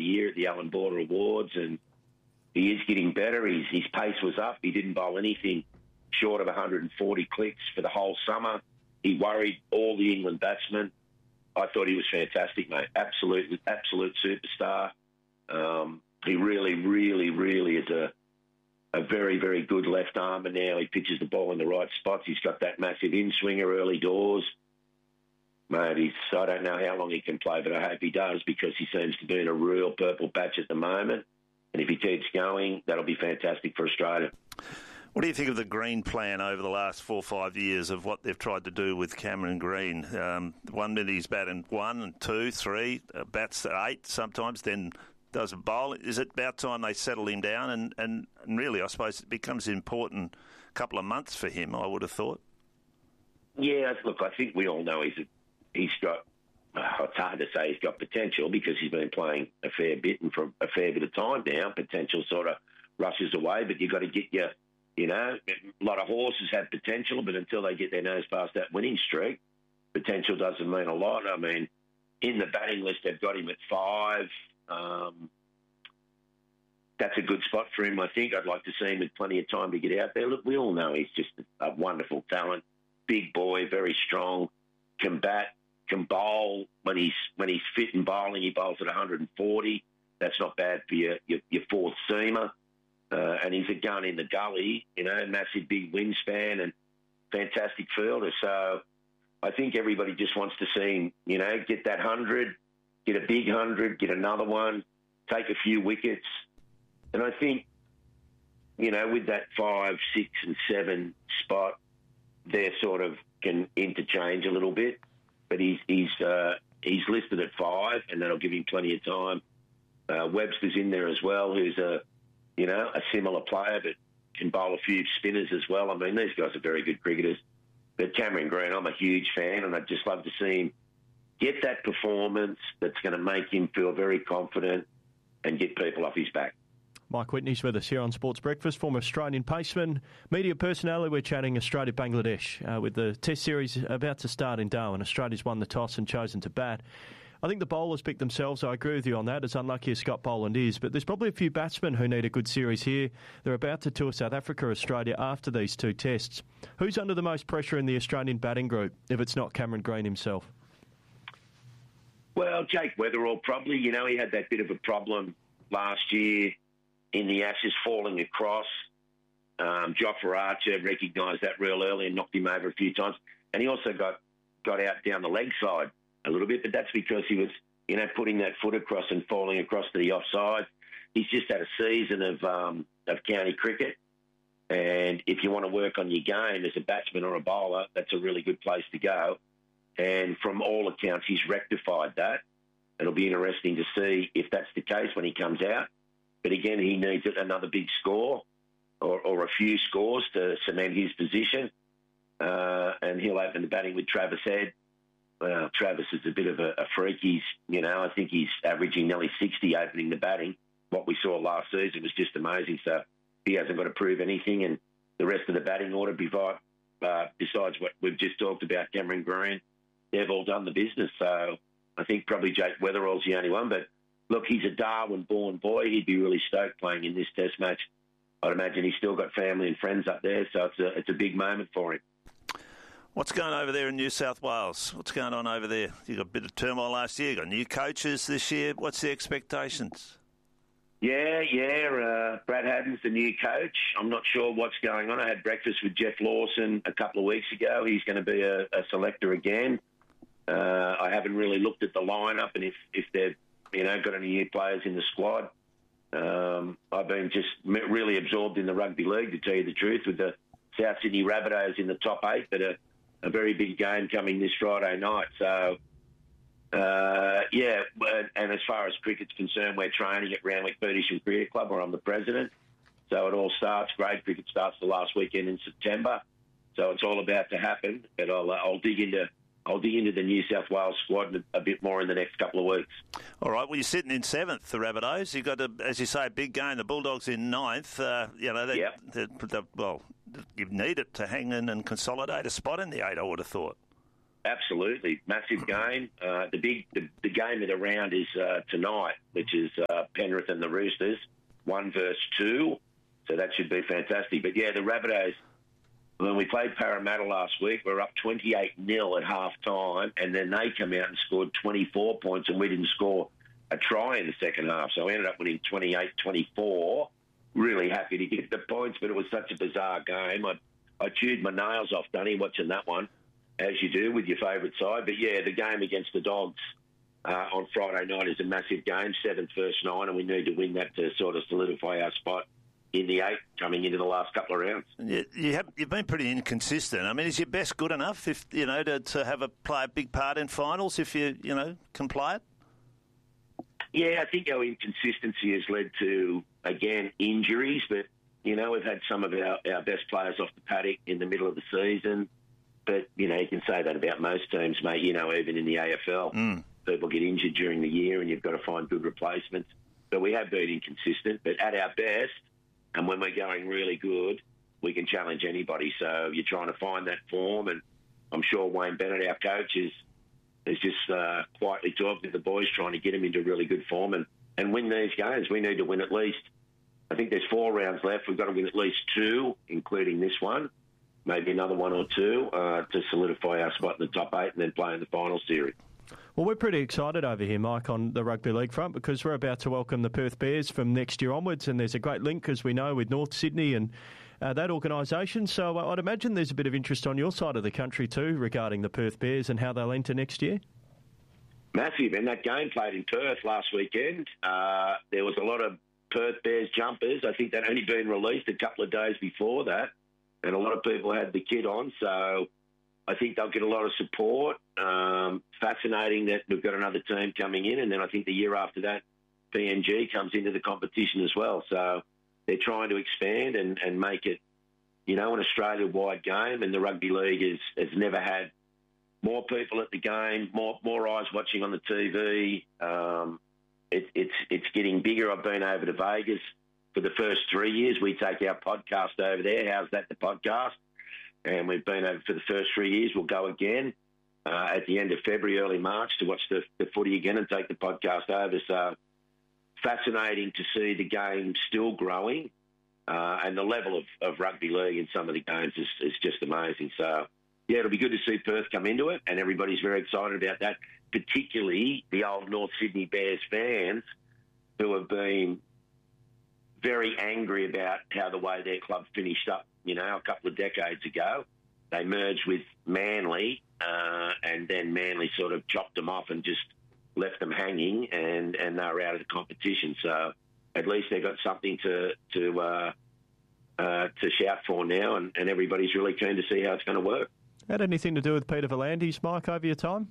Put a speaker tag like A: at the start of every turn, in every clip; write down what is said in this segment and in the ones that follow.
A: year at the Allan Border Awards, and he is getting better. His pace was up. He didn't bowl anything short of 140 clicks for the whole summer. He worried all the England batsmen. I thought he was fantastic, mate. Absolute superstar. He really is a very, very good left armer now. He pitches the ball in the right spots. He's got that massive in-swinger early doors. Mate, I don't know how long he can play, but I hope he does, because he seems to be in a real purple patch at the moment. And if he keeps going, that'll be fantastic for Australia.
B: What do you think of the Green plan over the last 4 or 5 years of what they've tried to do with Cameron Green? 1 minute he's batting 1 and 2, 3, bats at 8 sometimes, then does a bowl. Is it about time they settle him down? And really, I suppose it becomes an important couple of months for him, I would have thought.
A: Yeah, look, I think we all know he's got... it's hard to say he's got potential, because he's been playing a fair bit, and for a fair bit of time now, potential sort of rushes away, but you've got to get your... a lot of horses have potential, but until they get their nose past that winning streak, potential doesn't mean a lot. I mean, in the batting list, they've got him at 5. That's a good spot for him, I think. I'd like to see him with plenty of time to get out there. Look, we all know he's just a wonderful talent. Big boy, very strong, can bat, can bowl. When he's fit and bowling, he bowls at 140. That's not bad for your fourth seamer. And he's a gun in the gully, massive big wingspan and fantastic fielder. So I think everybody just wants to see him, get that 100, get a big 100, get another one, take a few wickets. And I think, with that 5, 6 and 7 spot, they sort of can interchange a little bit. But he's listed at 5, and that'll give him plenty of time. Webster's in there as well, who's a similar player, but can bowl a few spinners as well. I mean, these guys are very good cricketers. But Cameron Green, I'm a huge fan, and I'd just love to see him get that performance that's going to make him feel very confident and get people off his back.
C: Mike Whitney's with us here on Sports Breakfast, former Australian paceman, media personality. We're chatting Australia-Bangladesh with the Test series about to start in Darwin. Australia's won the toss and chosen to bat. I think the bowlers pick themselves. I agree with you on that, as unlucky as Scott Boland is. But there's probably a few batsmen who need a good series here. They're about to tour South Africa, Australia after these 2 tests. Who's under the most pressure in the Australian batting group, if it's not Cameron Green himself?
A: Well, Jake Weatherall probably. He had that bit of a problem last year in the Ashes, falling across. Jofra Archer recognised that real early and knocked him over a few times. And he also got out down the leg side a little bit, but that's because he was, putting that foot across and falling across to the offside. He's just had a season of county cricket, and if you want to work on your game as a batsman or a bowler, that's a really good place to go. And from all accounts, he's rectified that. It'll be interesting to see if that's the case when he comes out. But again, he needs another big score or a few scores to cement his position. And he'll open the batting with Travis Head. Well, Travis is a bit of a freak. I think he's averaging nearly 60 opening the batting. What we saw last season was just amazing. So he hasn't got to prove anything. And the rest of the batting order, besides what we've just talked about, Cameron Green, they've all done the business. So I think probably Jake Weatherall's the only one. But look, he's a Darwin-born boy. He'd be really stoked playing in this Test match. I'd imagine he's still got family and friends up there, so it's a big moment for him.
B: What's going over there in New South Wales? What's going on over there? You got a bit of turmoil last year. You got new coaches this year. What's the expectations?
A: Yeah. Brad Haddon's the new coach. I'm not sure what's going on. I had breakfast with Jeff Lawson a couple of weeks ago. He's going to be a selector again. I haven't really looked at the lineup and if they've got any new players in the squad. I've been just really absorbed in the rugby league, to tell you the truth, with the South Sydney Rabbitohs in the top 8, but a very big game coming this Friday night. So, and as far as cricket's concerned, we're training at Randwick Petersham Cricket Club, where I'm the president. So it all starts, grade cricket starts the last weekend in September. So it's all about to happen, but I'll dig into the New South Wales squad a bit more in the next couple of weeks.
B: All right. Well, you're sitting in 7th, the Rabbitohs. You've got, as you say, a big game. The Bulldogs in 9th. You need it to hang in and consolidate a spot in the 8, I would have thought.
A: absolutely. Massive game. The game of the round is tonight, which is Penrith and the Roosters, 1 versus 2. So that should be fantastic. But, yeah, the Rabbitohs, when we played Parramatta last week, we were up 28-0 at half-time, and then they come out and scored 24 points, and we didn't score a try in the second half. So we ended up winning 28-24. Really happy to get the points, but it was such a bizarre game. I chewed my nails off, Dunny, watching that one, as you do with your favourite side. But, yeah, the game against the Dogs on Friday night is a massive game, 7th versus 9, and we need to win that to sort of solidify our spot in the 8 coming into the last couple of rounds.
B: You've been pretty inconsistent. I mean, is your best good enough if to play a big part in finals if you can play it?
A: Yeah, I think our inconsistency has led to, again, injuries. But, we've had some of our best players off the paddock in the middle of the season. But, you can say that about most teams, mate. Even in the AFL, people get injured during the year and you've got to find good replacements. But we have been inconsistent. But at our best, and when we're going really good, we can challenge anybody. So you're trying to find that form. And I'm sure Wayne Bennett, our coach, is just quietly talking to the boys, trying to get them into really good form and win these games. We need to win at least, I think there's 4 rounds left. We've got to win at least 2, including this one, maybe another 1 or 2 to solidify our spot in the top 8 and then play in the final series.
C: Well, we're pretty excited over here, Mike, on the rugby league front because we're about to welcome the Perth Bears from next year onwards, and there's a great link, as we know, with North Sydney and that organisation. So I'd imagine there's a bit of interest on your side of the country too regarding the Perth Bears and how they'll enter next year.
A: Massive, and that game played in Perth last weekend. There was a lot of Perth Bears jumpers. I think they'd only been released a couple of days before that, and a lot of people had the kit on, so I think they'll get a lot of support. Fascinating that we've got another team coming in, and then I think the year after that, PNG comes into the competition as well. So they're trying to expand and make it, an Australia-wide game, and the rugby league has never had more people at the game, more eyes watching on the TV. It's getting bigger. I've been over to Vegas for the first 3 years. We take our podcast over there. How's that, the podcast? And we've been over for the first 3 years. We'll go again at the end of February, early March to watch the footy again and take the podcast over. So fascinating to see the game still growing and the level of rugby league in some of the games is just amazing. So, yeah, it'll be good to see Perth come into it, and everybody's very excited about that, particularly the old North Sydney Bears fans who have been very angry about how the way their club finished up, a couple of decades ago. They merged with Manly, and then Manly sort of chopped them off and just left them hanging, and they were out of the competition. So at least they've got something to shout for now, and everybody's really keen to see how it's going to work.
C: Had anything to do with Peter V'landys, Mike, over your time?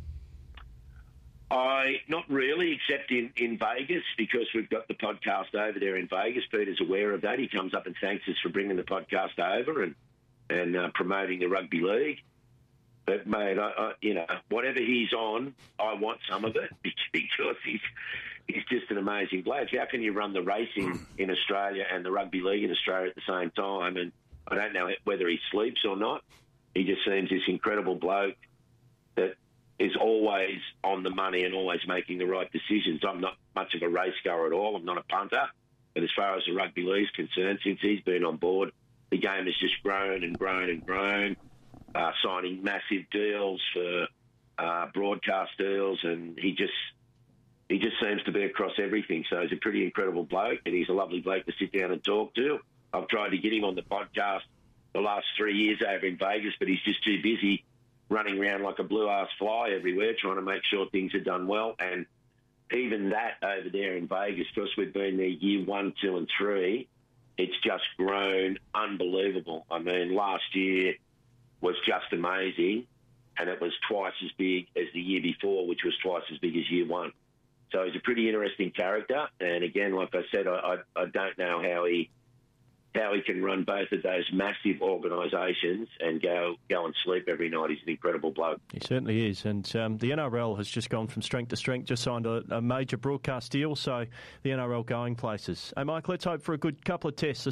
A: Not really, except in Vegas, because we've got the podcast over there in Vegas. Peter's aware of that. He comes up and thanks us for bringing the podcast over and promoting the rugby league. But, mate, whatever he's on, I want some of it because he's just an amazing bloke. How can you run the racing in Australia and the rugby league in Australia at the same time? And I don't know whether he sleeps or not. He just seems this incredible bloke that is always on the money and always making the right decisions. I'm not much of a race goer at all. I'm not a punter. But as far as the rugby league is concerned, since he's been on board, the game has just grown and grown and grown, signing massive deals for broadcast deals, and he just seems to be across everything. So he's a pretty incredible bloke, and he's a lovely bloke to sit down and talk to. I've tried to get him on the podcast the last 3 years over in Vegas, but he's just too busy running around like a blue-ass fly everywhere, trying to make sure things are done well. And even that over there in Vegas, because we've been there year 1, 2 and 3, it's just grown unbelievable. I mean, last year was just amazing, and it was twice as big as the year before, which was twice as big as year 1. So he's a pretty interesting character. And again, like I said, I don't know how he can run both of those massive organisations and go and sleep every night. He's an incredible bloke.
C: He certainly is. And the NRL has just gone from strength to strength, just signed a major broadcast deal, so the NRL going places. Hey, Mike, let's hope for a good couple of tests.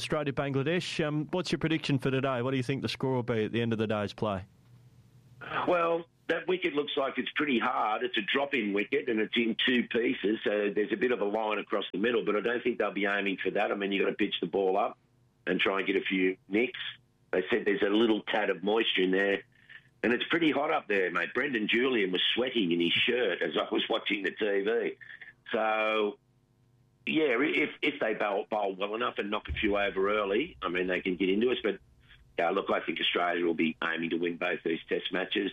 C: Australia-Bangladesh. What's your prediction for today? What do you think the score will be at the end of the day's play?
A: Well, that wicket looks like it's pretty hard. It's a drop-in wicket, and it's in two pieces, so there's a bit of a line across the middle, but I don't think they'll be aiming for that. I mean, you've got to pitch the ball up and try and get a few nicks. They said there's a little tad of moisture in there, and it's pretty hot up there, mate. Brendan Julian was sweating in his shirt as I was watching the TV. So, yeah, if they bowl well enough and knock a few over early, I mean, they can get into us. But, yeah, look, I think Australia will be aiming to win both these test matches.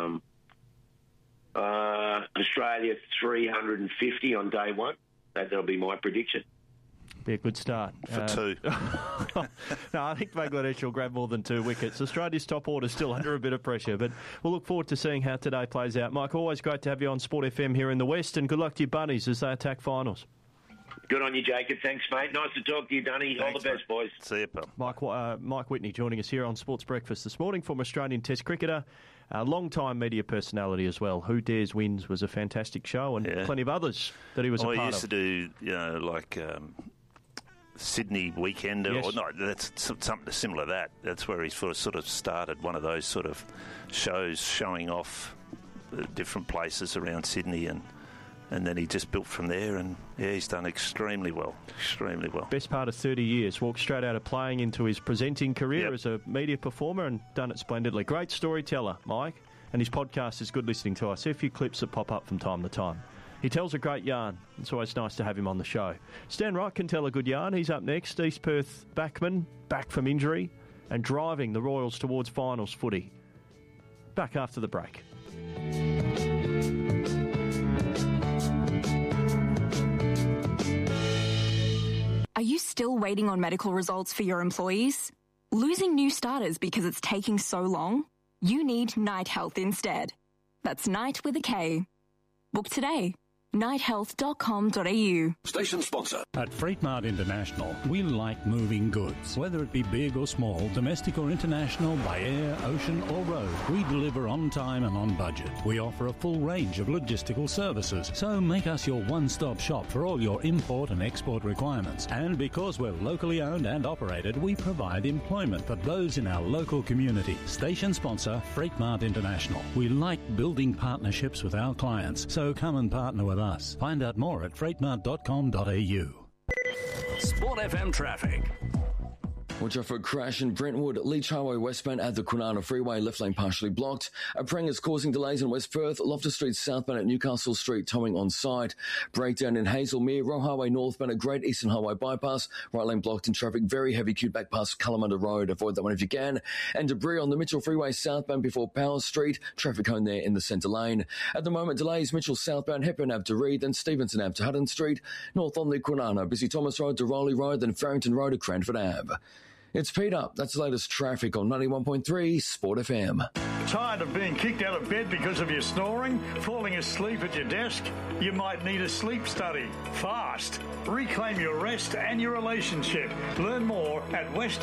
A: Australia 350 on day one. That'll be my prediction.
C: Be a good start.
B: For two.
C: No, I think Bangladesh will grab more than 2 wickets. Australia's top order still under a bit of pressure, but we'll look forward to seeing how today plays out. Mike, always great to have you on Sport FM here in the West, and good luck to your bunnies as they attack finals.
A: Good on you, Jacob. Thanks, mate. Nice to talk to you, Dunny. All the best, boys.
B: See you, pal.
C: Mike Whitney joining us here on Sports Breakfast this morning, former Australian Test cricketer, a long-time media personality as well. Who Dares Wins was a fantastic show, and plenty of others that he was a part of.
B: I used to do, like Sydney Weekender,
C: yes.
B: or no, that's something similar to that. That's where he sort of started one of those sort of shows showing off different places around Sydney, and then he just built from there, and he's done extremely well.
C: Best part of 30 years, walked straight out of playing into his presenting career as a media performer and done it splendidly. Great storyteller, Mike, and his podcast is good listening to. I see a few clips that pop up from time to time. He tells a great yarn. It's always nice to have him on the show. Stan Wright can tell a good yarn. He's up next. East Perth backman, back from injury, and driving the Royals towards finals footy. Back after the break.
D: Are you still waiting on medical results for your employees? Losing new starters because it's taking so long? You need Night Health instead. That's Night with a K. Book today. nighthealth.com.au.
E: Station sponsor.
F: At Freight Mart International, we like moving goods. Whether it be big or small, domestic or international, by air, ocean or road, we deliver on time and on budget. We offer a full range of logistical services, so make us your one-stop shop for all your import and export requirements. And because we're locally owned and operated, we provide employment for those in our local community. Station sponsor, Freight Mart International. We like building partnerships with our clients, so come and partner with us. Find out more at freightmart.com.au.
E: Sport FM traffic.
G: Watch out for a crash in Brentwood. Leach Highway westbound at the Kwinana Freeway, left lane partially blocked. A prang is causing delays in West Perth. Loftus Street southbound at Newcastle Street, towing on site. Breakdown in Hazelmere. Roe Highway northbound at Great Eastern Highway bypass. Right lane blocked in traffic. Very heavy queued back past Kalamunda Road. Avoid that one if you can. And debris on the Mitchell Freeway southbound before Power Street. Traffic cone there in the centre lane. At the moment, delays Mitchell southbound, Hepburn Ave to Reed, then Stevenson Ave to Hutton Street. North on the Kwinana, busy Thomas Road to Rowley Road, then Farrington Road to Cranford Ave. It's Peter. That's the latest traffic on 91.3 Sport FM.
H: Tired of being kicked out of bed because of your snoring? Falling asleep at your desk? You might need a sleep study. Fast. Reclaim your rest and your relationship. Learn more at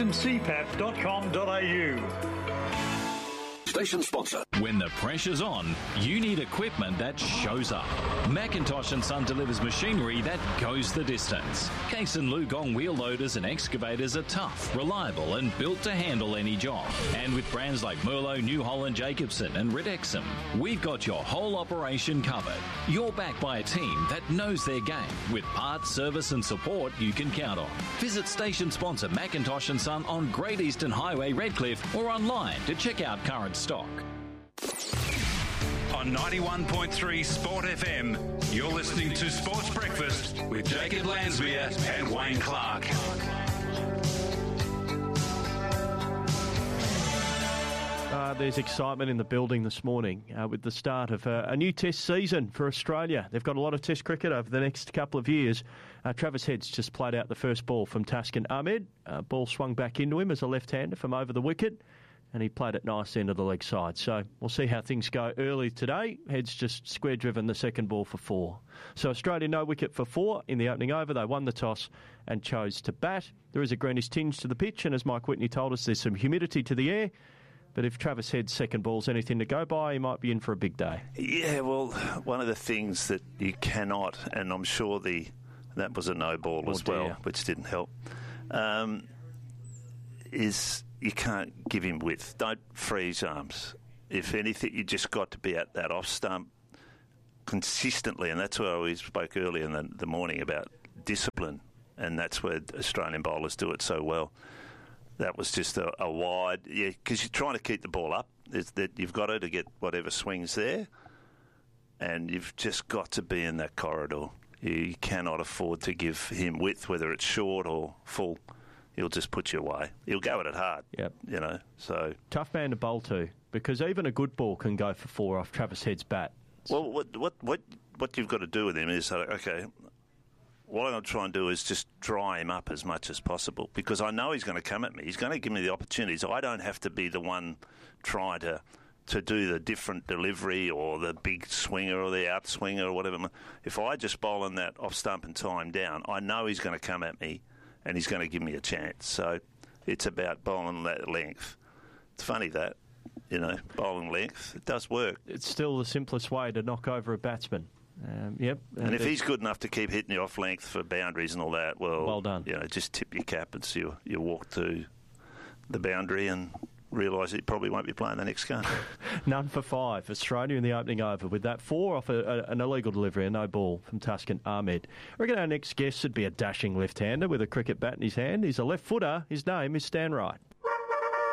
H: westerncpap.com.au.
E: Station sponsor.
I: When the pressure's on, you need equipment that shows up. Macintosh & Son delivers machinery that goes the distance. Case and Lugong wheel loaders and excavators are tough, reliable and built to handle any job. And with brands like Merlo, New Holland, Jacobson and Ridexum, we've got your whole operation covered. You're backed by a team that knows their game with parts, service and support you can count on. Visit station sponsor Macintosh & Son on Great Eastern Highway, Redcliffe, or online to check out current stock.
J: On 91.3 Sport FM, you're listening to Sports Breakfast with Jacob Lansmere and Wayne Clark.
C: There's excitement in the building this morning with the start of a new test season for Australia. They've got a lot of test cricket over the next couple of years. Travis Head's just played out the first ball from Taskin Ahmed. Ball swung back into him as a left-hander from over the wicket, and he played it nice into the leg side. So we'll see how things go early today. Head's just square-driven the second ball for 4. So Australia no wicket for 4 in the opening over. They won the toss and chose to bat. There is a greenish tinge to the pitch, and as Mike Whitney told us, there's some humidity to the air. But if Travis Head's second ball's anything to go by, he might be in for a big day.
B: Yeah, well, one of the things that you cannot, and I'm sure that was a no ball as well, which didn't help, is you can't give him width. Don't freeze arms. if anything, you just got to be at that off stump consistently, and that's why we spoke earlier in the morning about discipline, and that's where Australian bowlers do it so well. That was just a wide, because you're trying to keep the ball up. That you've got to get whatever swings there, and you've just got to be in that corridor. You cannot afford to give him width, whether it's short or full. He'll just put you away. He'll go at it hard.
C: Yep.
B: So
C: tough man to bowl to, because even a good ball can go for 4 off Travis Head's bat.
B: Well, what you've got to do with him is, okay, what I'm going to try and do is just dry him up as much as possible, because I know he's going to come at me. He's going to give me the opportunities. I don't have to be the one trying to do the different delivery or the big swinger or the out swinger or whatever. If I just bowl in that off stump and tie him down, I know he's going to come at me and he's going to give me a chance. So it's about bowling that length. It's funny that, bowling length, it does work.
C: It's still the simplest way to knock over a batsman. Yep.
B: And if he's good enough to keep hitting you off length for boundaries and all that, well
C: done.
B: Just tip your cap and see you walk to the boundary and realise that you probably won't be playing the next game.
C: None for 5. Australia in the opening over with that 4 off an illegal delivery, a no ball from Tuscan Ahmed. I reckon our next guest would be a dashing left-hander with a cricket bat in his hand. He's a left footer. His name is Stan Wright.